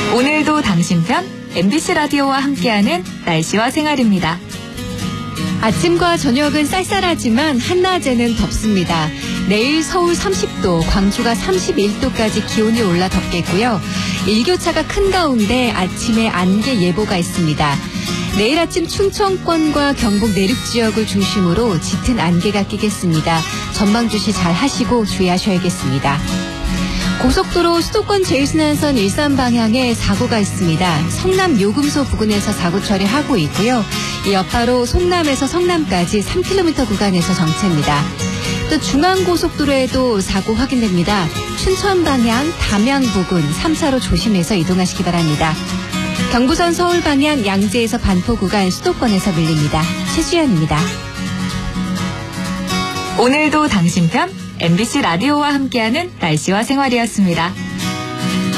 오늘도 당신 편 MBC 라디오와 함께하는 날씨와 생활입니다. 아침과 저녁은 쌀쌀하지만 한낮에는 덥습니다. 내일 서울 30도, 광주가 31도까지 기온이 올라 덥겠고요. 일교차가 큰 가운데 아침에 안개 예보가 있습니다. 내일 아침 충청권과 경북 내륙 지역을 중심으로 짙은 안개가 끼겠습니다. 전망 주시 잘 하시고 주의하셔야겠습니다. 고속도로 수도권 제1순환선 일산 방향에 사고가 있습니다. 성남 요금소 부근에서 사고 처리하고 있고요. 이 여파로 송남에서 성남까지 3km 구간에서 정체입니다. 또 중앙고속도로에도 사고 확인됩니다. 춘천 방향 담양 부근 3차로 조심해서 이동하시기 바랍니다. 경부선 서울 방향 양재에서 반포 구간 수도권에서 밀립니다. 최수연입니다. 오늘도 당신 편 MBC 라디오와 함께하는 날씨와 생활이었습니다.